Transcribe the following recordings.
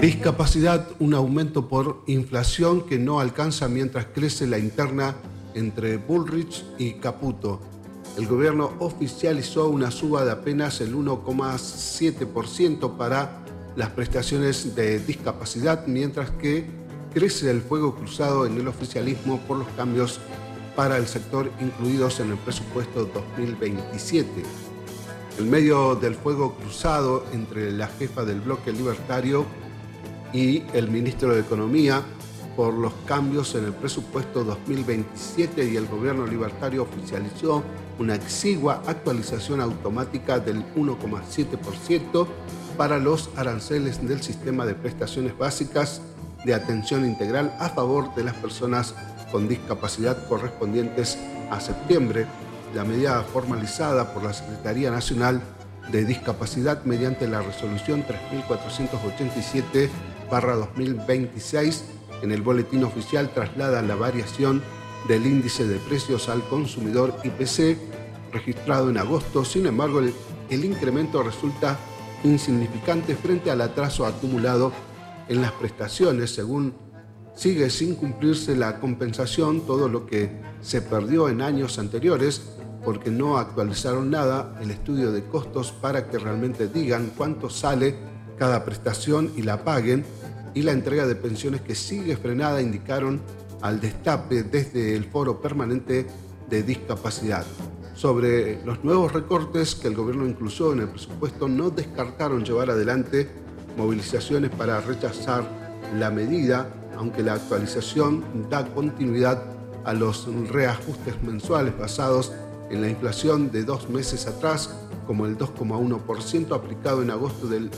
Discapacidad, un aumento por inflación que no alcanza mientras crece la interna entre Bullrich y Caputo. El gobierno oficializó una suba de apenas el 1,7% para las prestaciones de discapacidad, mientras que crece el fuego cruzado en el oficialismo por los cambios para el sector incluidos en el presupuesto 2027. En medio del fuego cruzado entre la jefa del bloque libertario y el ministro de Economía por los cambios en el presupuesto 2027, y el gobierno libertario oficializó una exigua actualización automática del 1,7% para los aranceles del sistema de prestaciones básicas de atención integral a favor de las personas con discapacidad correspondientes a septiembre. La medida formalizada por la Secretaría Nacional de Discapacidad mediante la resolución 3487/2026 en el boletín oficial traslada la variación del índice de precios al consumidor IPC registrado en agosto. Sin embargo, el incremento resulta insignificante frente al atraso acumulado en las prestaciones. Según sigue sin cumplirse la compensación, todo lo que se perdió en años anteriores, porque no actualizaron nada el estudio de costos para que realmente digan cuánto sale cada prestación y la paguen, y la entrega de pensiones que sigue frenada, indicaron al Destape desde el Foro Permanente de Discapacidad. Sobre los nuevos recortes que el gobierno incluyó en el presupuesto, no descartaron llevar adelante movilizaciones para rechazar la medida, aunque la actualización da continuidad a los reajustes mensuales basados en la inflación de 2 meses atrás, como el 2,1% aplicado en agosto del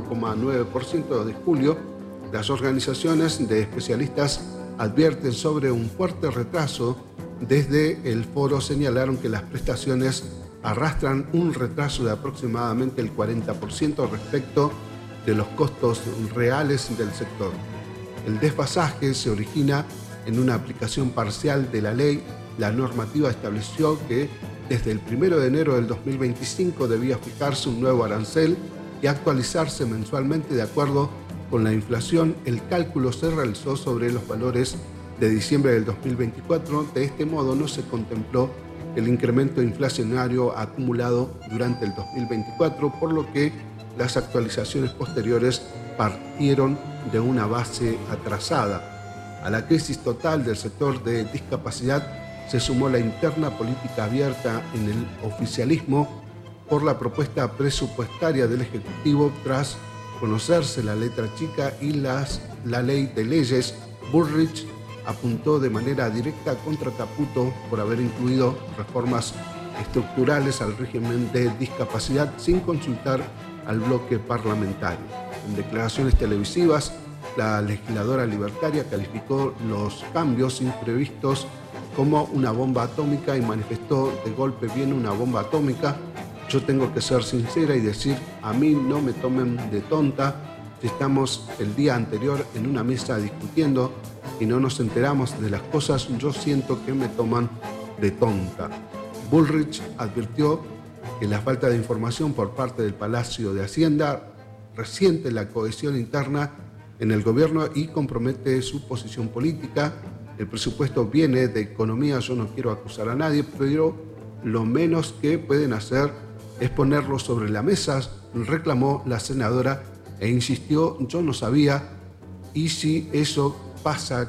1,9% de julio. Las organizaciones de especialistas advierten sobre un fuerte retraso. Desde el foro señalaron que las prestaciones arrastran un retraso de aproximadamente el 40% respecto de los costos reales del sector. El desfasaje se origina en una aplicación parcial de la ley. La normativa estableció que desde el 1 de enero del 2025 debía fijarse un nuevo arancel y actualizarse mensualmente de acuerdo con la inflación. El cálculo se realizó sobre los valores de diciembre del 2024. De este modo no se contempló el incremento inflacionario acumulado durante el 2024, por lo que las actualizaciones posteriores partieron de una base atrasada. A la crisis total del sector de discapacidad se sumó la interna política abierta en el oficialismo por la propuesta presupuestaria del Ejecutivo tras conocerse la letra chica y la ley de leyes. Bullrich apuntó de manera directa contra Caputo por haber incluido reformas estructurales al régimen de discapacidad sin consultar al bloque parlamentario. En declaraciones televisivas, la legisladora libertaria calificó los cambios imprevistos como una bomba atómica y manifestó: de golpe viene una bomba atómica. Yo tengo que ser sincera y decir, a mí no me tomen de tonta. Si estamos el día anterior en una mesa discutiendo y no nos enteramos de las cosas, yo siento que me toman de tonta. Bullrich advirtió que la falta de información por parte del Palacio de Hacienda resiente la cohesión interna en el gobierno y compromete su posición política. El presupuesto viene de economía, yo no quiero acusar a nadie, pero lo menos que pueden hacer es ponerlo sobre la mesa, reclamó la senadora e insistió: yo no sabía, y si eso pasa,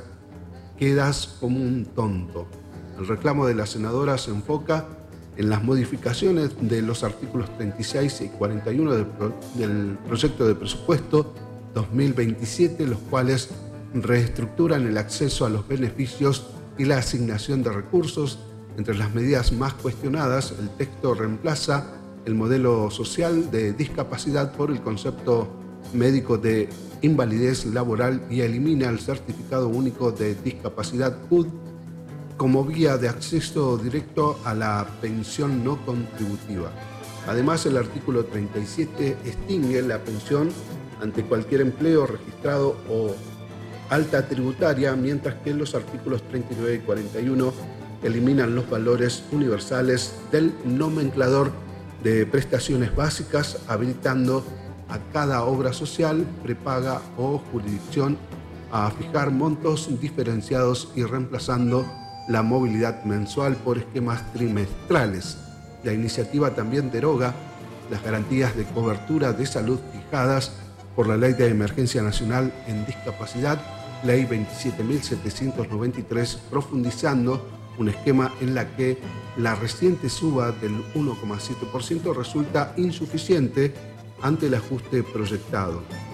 quedas como un tonto. El reclamo de la senadora se enfoca en las modificaciones de los artículos 36 y 41 del proyecto de presupuesto 2027, los cuales reestructuran el acceso a los beneficios y la asignación de recursos. Entre las medidas más cuestionadas, el texto reemplaza el modelo social de discapacidad por el concepto médico de invalidez laboral y elimina el certificado único de discapacidad CUD como vía de acceso directo a la pensión no contributiva. Además, el artículo 37 extingue la pensión ante cualquier empleo registrado o alta tributaria, mientras que los artículos 39 y 41 eliminan los valores universales del nomenclador de prestaciones básicas, habilitando a cada obra social, prepaga o jurisdicción a fijar montos diferenciados y reemplazando la movilidad mensual por esquemas trimestrales. La iniciativa también deroga las garantías de cobertura de salud fijadas por la Ley de Emergencia Nacional en Discapacidad, Ley 27.793, profundizando un esquema en la que la reciente suba del 1,7% resulta insuficiente ante el ajuste proyectado.